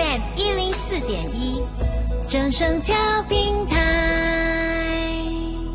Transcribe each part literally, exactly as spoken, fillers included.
F M 一零四点一，正声调频台。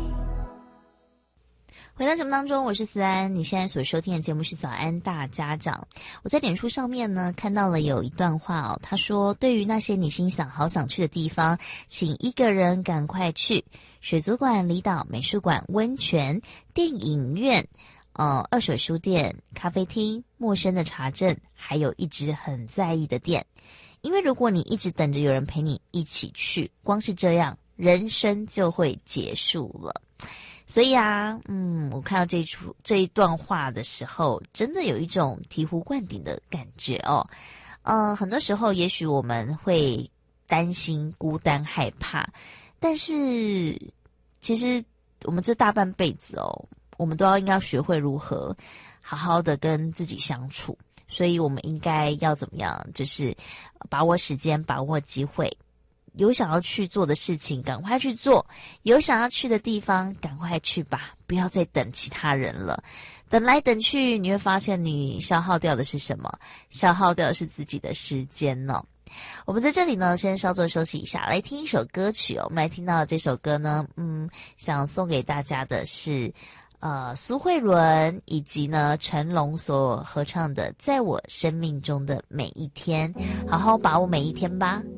回到节目当中，我是思安。你现在所收听的节目是早安大家长。我在脸书上面呢看到了有一段话哦，他说：对于那些你心想好想去的地方，请一个人赶快去。水族馆、离岛、美术馆、温泉、电影院、呃，二手书店、咖啡厅、陌生的茶镇，还有一直很在意的店。因为如果你一直等着有人陪你一起去，光是这样，人生就会结束了。所以啊，嗯，我看到这一出这一段话的时候，真的有一种醍醐灌顶的感觉哦。呃，很多时候也许我们会担心、孤单、害怕，但是其实我们这大半辈子哦，我们都要应该要学会如何好好的跟自己相处。所以我们应该要怎么样？就是把握时间，把握机会。有想要去做的事情，赶快去做；有想要去的地方，赶快去吧，不要再等其他人了。等来等去，你会发现你消耗掉的是什么？消耗掉的是自己的时间哦。我们在这里呢，先稍作休息一下，来听一首歌曲哦。我们来听到的这首歌呢，嗯，想送给大家的是呃苏慧伦以及呢成龙所合唱的《在我生命中的每一天》，好好把握每一天吧。